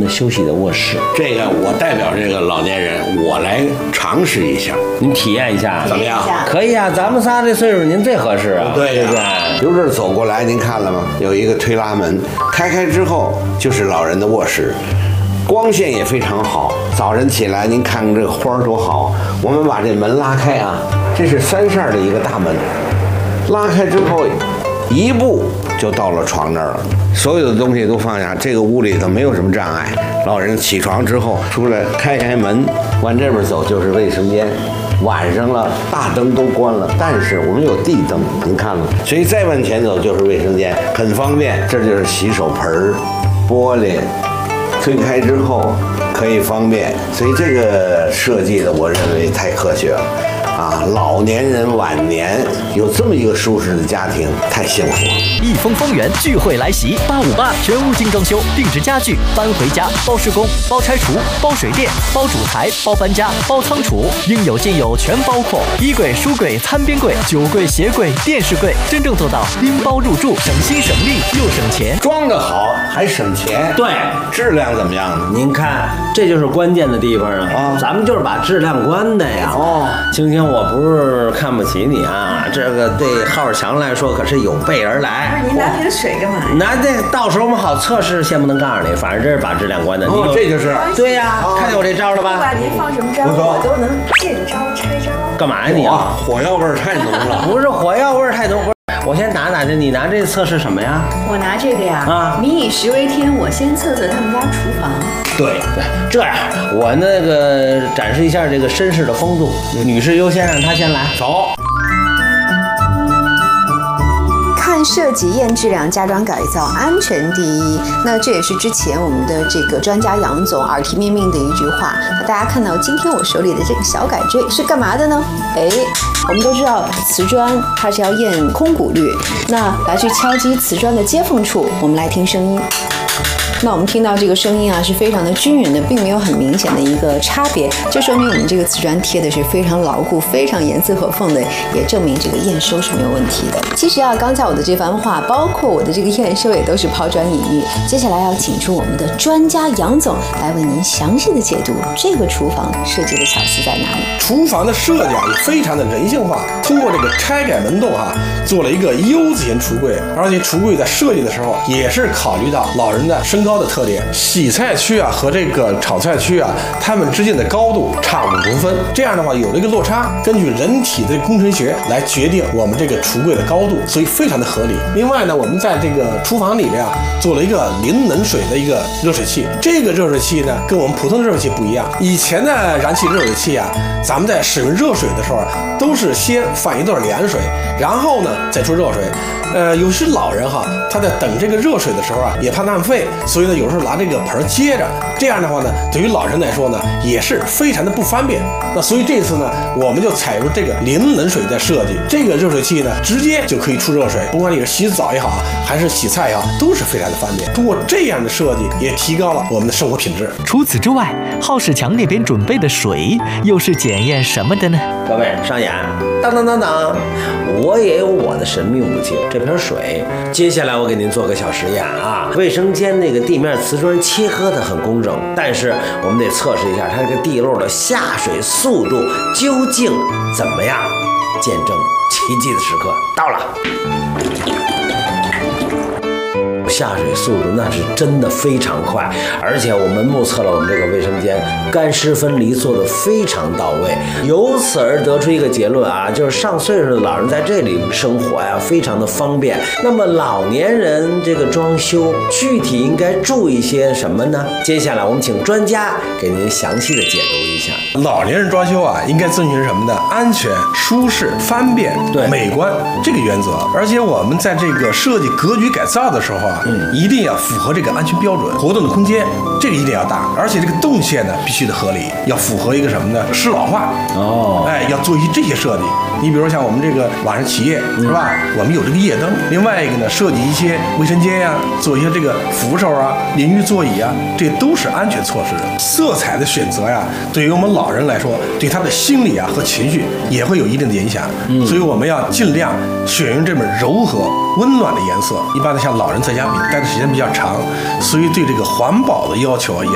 休息的卧室。 这个我代表这个老年人，我来尝试一下， 您体验一下， 怎么样？ 可以啊，咱们仨这岁数您最合适啊， 对不对？ 由这儿走过来，您看了吗？有一个推拉门，开之后就是老人的卧室。光线也非常好，早晨起来您看看这个花儿多好。我们把这门拉开啊，这是3扇的一个大门，拉开之后一步就到了床这儿了，所有的东西都放下，这个屋里头没有什么障碍。老人起床之后出来开门，往这边走就是卫生间。晚上了，大灯都关了，但是我们有地灯，您看了，所以再往前走就是卫生间，很方便。这就是洗手盆、玻璃。推开之后可以方便，所以这个设计的我认为太科学了啊！老年人晚年有这么一个舒适的家庭，太幸福了。 益丰丰源聚会来袭，858全屋精装修，定制家具，搬回家，包施工，包拆除，包水电，包主材，包搬家，包仓储，应有尽有，全包括。衣柜、书柜、餐边柜、酒柜、鞋柜、电视柜，真正做到拎包入住，省心省力又省钱。 装得好还省钱， 对， 质量怎么样呢？ 您看，这就是关键的地方啊！咱们就是把质量关的呀。青青，我不是看不起你啊，这个对浩强来说可是有备而来。 不是，您拿瓶水干嘛呀？ 那这到时候我们好测试，先不能告诉你，反正这是把质量关的。 这就是。 对呀，看见我这招了吧？ 不管您放什么招，我都能见招拆招。 干嘛呀你啊？ 火药味儿太浓了。 不是火药味儿太浓，不是。我先打这，你拿这测试什么呀？ 我拿这个呀，民以食为天，我先测测他们家厨房。 对，这样我那个展示一下这个绅士的风度，女士优先，让她先来。走。 看设计验质量，家装改造安全第一。那这也是之前我们的这个专家杨总耳提面命的一句话。那大家看到今天我手里的这个小改锥是干嘛的呢？我们都知道瓷砖它是要验空鼓率，那来去敲击瓷砖的接缝处，我们来听声音。那我们听到这个声音啊，是非常的均匀的，并没有很明显的一个差别，就说明我们这个瓷砖贴的是非常牢固、非常严丝合缝的，也证明这个验收是没有问题的。其实啊，刚才我的这番话，包括我的这个验收，也都是抛砖引玉。接下来要请出我们的专家杨总来为您详细的解读这个厨房设计的巧思在哪里。 厨房的设计啊，也非常的人性化，通过这个拆改门洞啊，做了一个 U 字形橱柜，而且橱柜在设计的时候也是考虑到老人的身高的特点，洗菜区啊和这个炒菜区啊，它们之间的高度差5公分，这样的话有了一个落差，根据人体的工程学来决定我们这个橱柜的高度，所以非常的合理。另外呢，我们在这个厨房里面啊，做了一个零冷水的一个热水器，这个热水器呢跟我们普通的热水器不一样，以前的燃气热水器啊，咱们在使用热水的时候都是先放一段凉水，然后呢再出热水。有些老人哈，他在等这个热水的时候啊，也怕浪费，所以呢，有时候拿这个盆接着，这样的话呢，对于老人来说呢，也是非常的不方便。那所以这次呢，我们就采用这个零冷水的设计，这个热水器呢，直接就可以出热水，不管你是洗澡也好，还是洗菜也好，都是非常的方便。通过这样的设计，也提高了我们的生活品质。 除此之外，浩世强那边准备的水又是检验什么的呢？ 各位上眼，当，我也有我的神秘武器，这瓶水。接下来我给您做个小实验啊，卫生间那个地面瓷砖切割的很工整，但是我们得测试一下它这个地漏的下水速度究竟怎么样，见证奇迹的时刻到了。下水速度那是真的非常快，而且我们目测了我们这个卫生间干湿分离做得非常到位，由此而得出一个结论啊，就是上岁数的老人在这里生活呀，非常的方便。那么老年人这个装修具体应该注意些什么呢？接下来我们请专家给您详细的解读一下。 老年人装修啊，应该遵循什么呢？安全、舒适、方便、美观这个原则。而且我们在这个设计格局改造的时候啊，一定要符合这个安全标准，活动的空间这个一定要大，而且这个动线呢必须得合理，要符合一个什么呢？适老化。要做一些这些设计。你比如像我们这个晚上起夜是吧？我们有这个夜灯。另外一个呢，设计一些卫生间呀，做一些这个扶手啊、淋浴座椅啊，这都是安全措施。色彩的选择呀，对于我们老人来说，对他的心理啊和情绪也会有一定的影响。所以我们要尽量选用这么柔和、温暖的颜色。一般的像老人在家待的时间比较长，所以对这个环保的要求也